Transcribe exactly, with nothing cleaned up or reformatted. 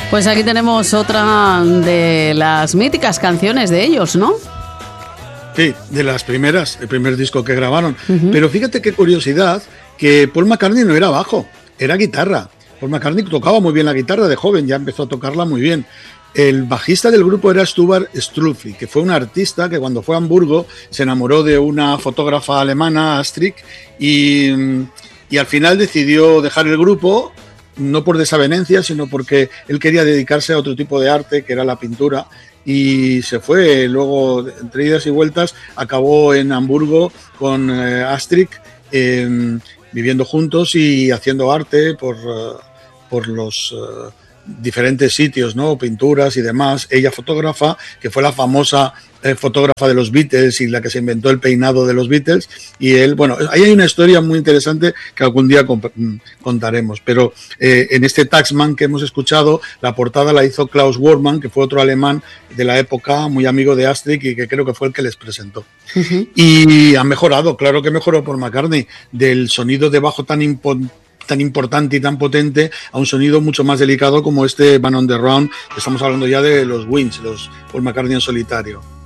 Pues aquí tenemos otra de las míticas canciones de ellos, ¿no? Sí, de las primeras, el primer disco que grabaron. Uh-huh. Pero fíjate qué curiosidad, que Paul McCartney no era bajo, era guitarra. Paul McCartney tocaba muy bien la guitarra de joven, ya empezó a tocarla muy bien. El bajista del grupo era Stuart Struffi, que fue un artista que cuando fue a Hamburgo se enamoró de una fotógrafa alemana, Astrid, y, y al final decidió dejar el grupo, no por desavenencia, sino porque él quería dedicarse a otro tipo de arte, que era la pintura, y se fue. Luego, entre idas y vueltas, acabó en Hamburgo con eh, Astrid, eh, viviendo juntos y haciendo arte por, uh, por los... Uh, diferentes sitios, ¿no? Pinturas y demás. Ella fotógrafa, que fue la famosa eh, fotógrafa de los Beatles y la que se inventó el peinado de los Beatles, y él, bueno, ahí hay una historia muy interesante que algún día comp- contaremos, pero eh, en este Taxman que hemos escuchado, la portada la hizo Klaus Wortmann, que fue otro alemán de la época, muy amigo de Astrid y que creo que fue el que les presentó. Uh-huh. Y ha mejorado, claro que mejoró por McCartney, del sonido de bajo tan importante tan importante y tan potente a un sonido mucho más delicado como este Band on the Run. Estamos hablando ya de los Wings, los Paul McCartney en solitario.